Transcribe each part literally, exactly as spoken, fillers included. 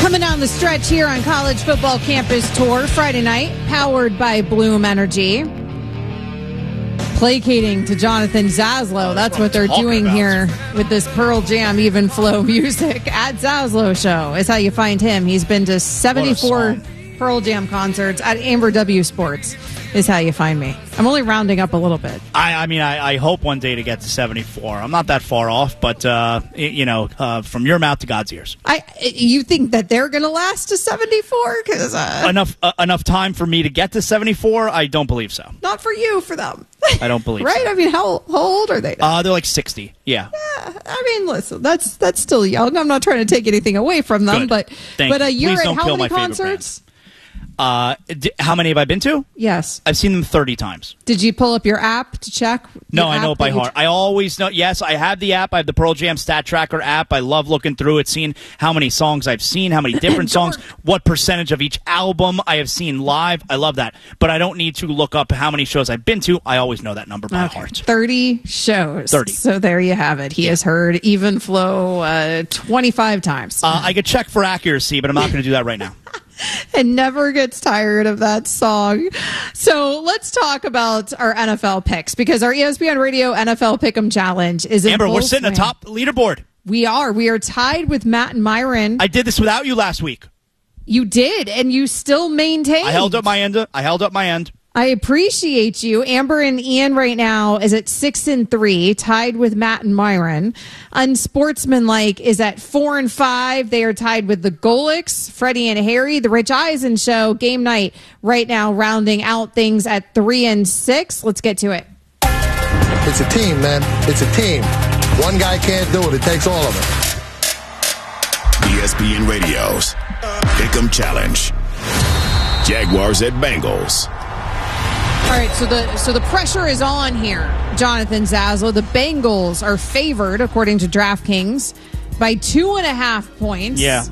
Coming down the stretch here on College Football Campus Tour Friday night, powered by Bloom Energy. Placating to Jonathan Zaslow. That's what they're doing about. here with this Pearl Jam Even Flow music. At Zaslow Show is how you find him. He's been to seventy-four Pearl Jam concerts. At Amber W Sports is how you find me. I'm only rounding up a little bit. I, I mean, I, I hope one day to get to seventy-four. I'm not that far off, but, uh, you know, uh, from your mouth to God's ears. I, you think that they're going to last to seventy-four? Cause, uh, enough uh, enough time for me to get to seventy-four? I don't believe so. Not for you, for them. I don't believe right? so. I mean, how, how old are they now? Uh, they're like sixty, yeah. Yeah, I mean, listen, that's that's still young. I'm not trying to take anything away from them, Good. but Thank but you. uh, you're Please at don't how kill many my favorite concerts? Uh, d- how many have I been to? Yes. I've seen them thirty times. Did you pull up your app to check? No, Your I know app it by that you- heart. I always know. Yes, I have the app. I have the Pearl Jam Stat Tracker app. I love looking through it, seeing how many songs I've seen, how many different songs, what percentage of each album I have seen live. I love that. But I don't need to look up how many shows I've been to. I always know that number by Okay. heart. thirty shows. thirty. So there you have it. He Yeah. has heard Even Flow uh, twenty-five times. Uh, I could check for accuracy, but I'm not going to do that right now. And never gets tired of that song. So let's talk about our N F L picks, because our E S P N Radio N F L Pick'em Challenge is in Amber, we're full sitting swing. atop the leaderboard. We are. We are tied with Matt and Myron. I did this without you last week. You did, and you still maintained. I held up my end. I held up my end. I appreciate you. Amber and Ian right now is at six and three, tied with Matt and Myron. Unsportsmanlike is at four and five. They are tied with the Golics, Freddie and Harry. The Rich Eisen Show, game night right now, rounding out things at three and six. Let's get to it. It's a team, man. It's a team. One guy can't do it. It takes all of us. E S P N Radio's Pick'em Challenge. Jaguars at Bengals. All right, so the so the pressure is on here, Jonathan Zaslow. The Bengals are favored, according to DraftKings, by two and a half points. Yeah.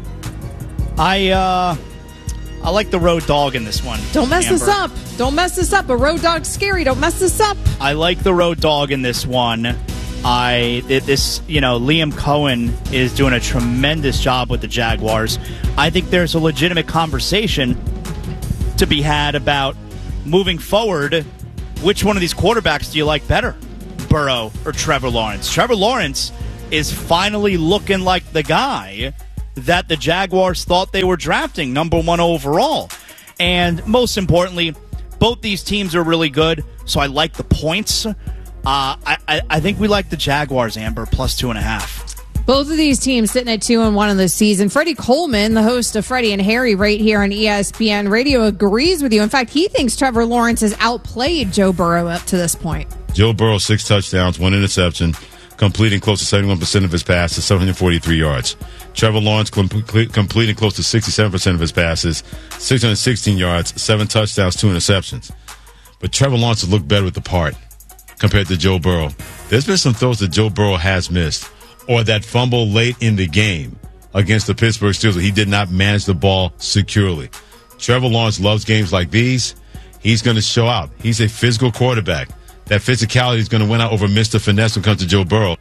I uh, I like the road dog in this one. Don't mess Amber. this up. Don't mess this up. A road dog's scary. Don't mess this up. I like the road dog in this one. I it, this you know Liam Cohen is doing a tremendous job with the Jaguars. I think there's a legitimate conversation to be had about moving forward. Which one of these quarterbacks do you like better, Burrow or Trevor Lawrence? Trevor Lawrence is finally looking like the guy that the Jaguars thought they were drafting, number one overall. And most importantly, both these teams are really good, so I like the points. Uh, I, I, I think we like the Jaguars, Amber, plus two and a half. Both of these teams sitting at two and one in the season. Freddie Coleman, the host of Freddie and Harry right here on E S P N Radio, agrees with you. In fact, he thinks Trevor Lawrence has outplayed Joe Burrow up to this point. Joe Burrow, six touchdowns, one interception, completing close to seventy-one percent of his passes, seven hundred forty-three yards. Trevor Lawrence com- completing close to sixty-seven percent of his passes, six hundred sixteen yards, seven touchdowns, two interceptions. But Trevor Lawrence has looked better with the part compared to Joe Burrow. There's been some throws that Joe Burrow has missed, or that fumble late in the game against the Pittsburgh Steelers. He did not manage the ball securely. Trevor Lawrence loves games like these. He's going to show out. He's a physical quarterback. That physicality is going to win out over Mister Finesse when it comes to Joe Burrow.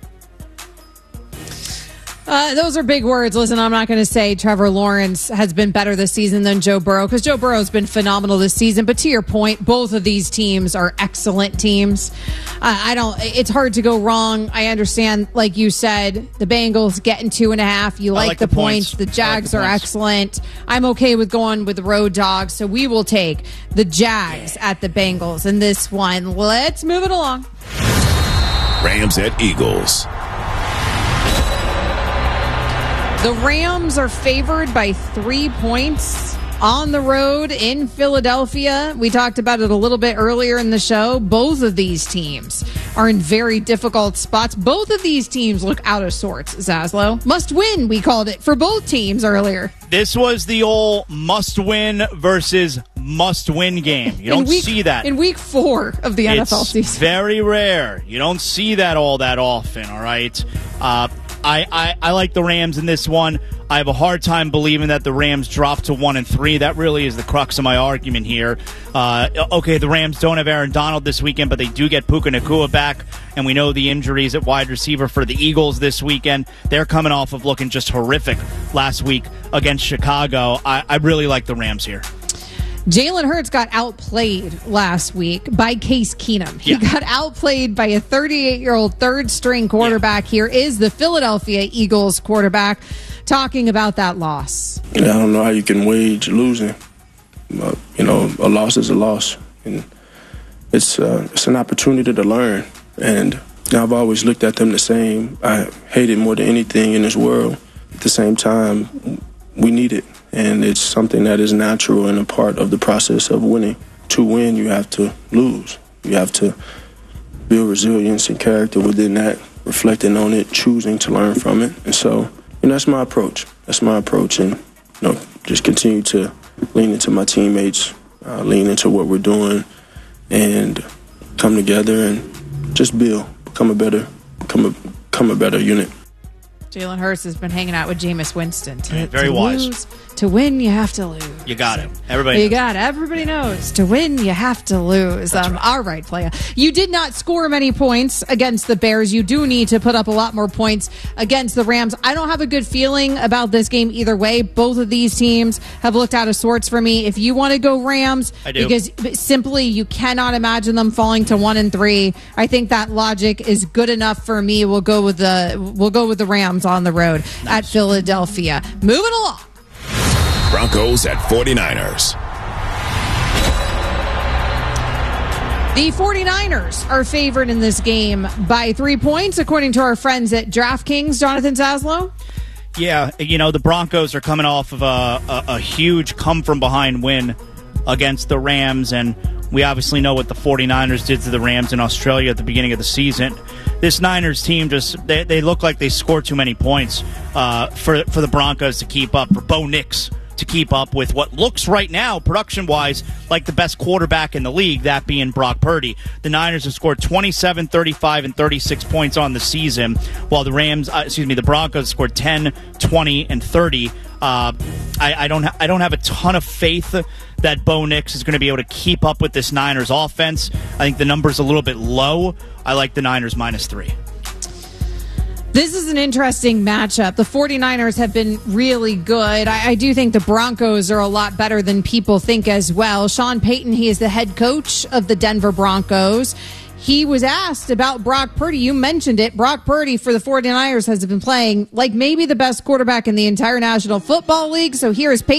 Uh, those are big words. Listen, I'm not going to say Trevor Lawrence has been better this season than Joe Burrow, because Joe Burrow has been phenomenal this season. But to your point, both of these teams are excellent teams. Uh, I don't. It's hard to go wrong. I understand, like you said, the Bengals getting two and a half. You like, like the, the points. points. The Jags like the are points. excellent. I'm okay with going with the road dogs, so we will take the Jags at the Bengals in this one. Let's move it along. Rams at Eagles. The Rams are favored by three points on the road in Philadelphia. We talked about it a little bit earlier in the show. Both of these teams are in very difficult spots. Both of these teams look out of sorts, Zaslow. Must win, we called it, for both teams earlier. This was the old must-win versus must-win game. You don't week, see that. In week four of the N F L it's season. very rare. You don't see that all that often, all right? Uh, I, I, I like the Rams in this one. I have a hard time believing that the Rams drop to one and three. That really is the crux of my argument here. Uh, okay, the Rams don't have Aaron Donald this weekend, but they do get Puka Nacua back, and we know the injuries at wide receiver for the Eagles this weekend. They're coming off of looking just horrific last week against Chicago. I, I really like the Rams here. Jalen Hurts got outplayed last week by Case Keenum. He Yeah. got outplayed by a thirty-eight-year-old third-string quarterback. Yeah. Here is the Philadelphia Eagles quarterback talking about that loss. I don't know how you can wage losing. But, you know, a loss is a loss. And it's, uh, it's an opportunity to learn. And I've always looked at them the same. I hate it more than anything in this world. At the same time, we need it. And it's something that is natural and a part of the process of winning. To win, you have to lose. You have to build resilience and character within that, reflecting on it, choosing to learn from it. And so, you know, that's my approach. That's my approach. And, you know, just continue to lean into my teammates, uh, lean into what we're doing, and come together and just build, become a better, become a, become a better unit. Jalen Hurts has been hanging out with Jameis Winston. To, Yeah, very to wise. Lose, to win, you have to lose. You got it. Everybody You knows. got it. Everybody knows. To win, you have to lose. Um, right. All right, playa. You did not score many points against the Bears. You do need to put up a lot more points against the Rams. I don't have a good feeling about this game either way. Both of these teams have looked out of sorts for me. If you want to go Rams, I do. because simply you cannot imagine them falling to one and three. I think that logic is good enough for me. We'll go with the we'll go with the Rams on the road at Philadelphia. Moving along. Broncos at forty-niners. The forty-niners are favored in this game by three points, according to our friends at DraftKings. Jonathan Zaslow? Yeah, you know, the Broncos are coming off of a, a, a huge come-from-behind win against the Rams, and we obviously know what the forty-niners did to the Rams in Australia at the beginning of the season. This Niners team just, they, they look like they scored too many points uh, for, for the Broncos to keep up, for Bo Nix to keep up with what looks right now, production-wise, like the best quarterback in the league, that being Brock Purdy. The Niners have scored twenty-seven, thirty-five, and thirty-six points on the season, while the Rams, uh, excuse me, the Broncos scored ten, twenty, and thirty. Uh, I, I don't, ha- I don't have a ton of faith that Bo Nix is going to be able to keep up with this Niners offense. I think the number's a little bit low. I like the Niners minus three. This is an interesting matchup. The forty-niners have been really good. I, I do think the Broncos are a lot better than people think as well. Sean Payton, he is the head coach of the Denver Broncos. He was asked about Brock Purdy. You mentioned it. Brock Purdy for the forty-niners has been playing like maybe the best quarterback in the entire National Football League. So here is Peyton